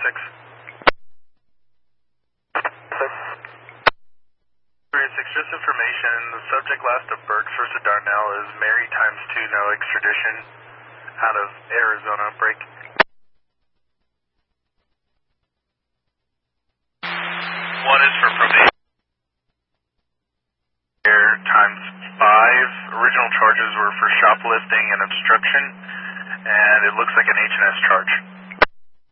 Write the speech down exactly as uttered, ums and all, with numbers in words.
six. six, just information, the subject last of Burks versus Darnell is Mary times two, no extradition, out of Arizona, break. One is for probation times five. Original charges were for shoplifting and obstruction, and it looks like an H and S charge.